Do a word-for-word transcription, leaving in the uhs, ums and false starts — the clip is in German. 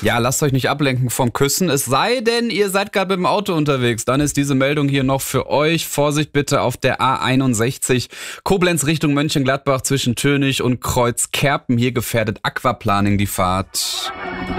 Ja, lasst euch nicht ablenken vom Küssen. Es sei denn, ihr seid gerade mit dem Auto unterwegs. Dann ist diese Meldung hier noch für euch. Vorsicht bitte auf der A einundsechzig. Koblenz Richtung Mönchengladbach zwischen Tönig und Kreuzkerpen. Hier gefährdet Aquaplaning die Fahrt.